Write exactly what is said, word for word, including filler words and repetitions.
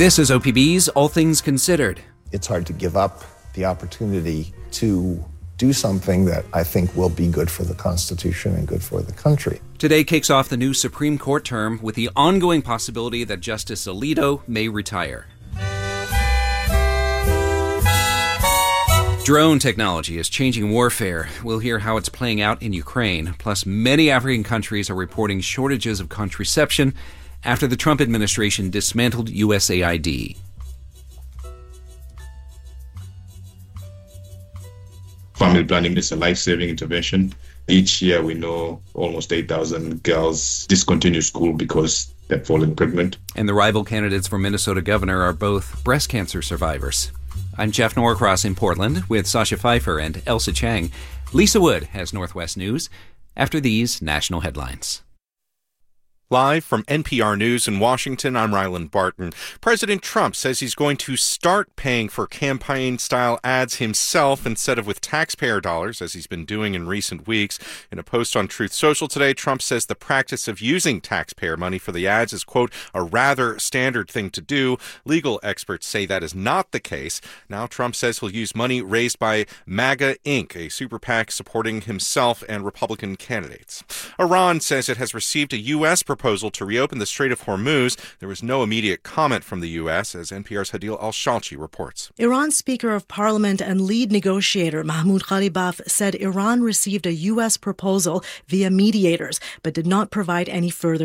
This is O P B's All Things Considered. It's hard to give up the opportunity to do something that I think will be good for the Constitution and good for the country. Today kicks off the new Supreme Court term with the ongoing possibility that Justice Alito may retire. Drone technology is changing warfare. We'll hear how it's playing out in Ukraine. Plus, many African countries are reporting shortages of contraception after the Trump administration dismantled U S A I D. Family planning is a life-saving intervention. Each year we know almost eight thousand girls discontinue school because they're falling pregnant. And the rival candidates for Minnesota governor are both breast cancer survivors. I'm Jeff Norcross in Portland with Sasha Pfeiffer and Elsa Chang. Lisa Wood has Northwest News after these national headlines. Live from N P R News in Washington, I'm Ryland Barton. President Trump says he's going to start paying for campaign-style ads himself instead of with taxpayer dollars, as he's been doing in recent weeks. In a post on Truth Social today, Trump says the practice of using taxpayer money for the ads is, quote, a rather standard thing to do. Legal experts say that is not the case. Now Trump says he'll use money raised by MAGA Incorporated, a super PAC supporting himself and Republican candidates. Iran says it has received a U S proposal proposal to reopen the Strait of Hormuz. There was no immediate comment from the U S, as N P R's Hadil Al-Shalchi reports. Iran's Speaker of Parliament and lead negotiator Mahmoud Ghalibaf said Iran received a U S proposal via mediators, but did not provide any further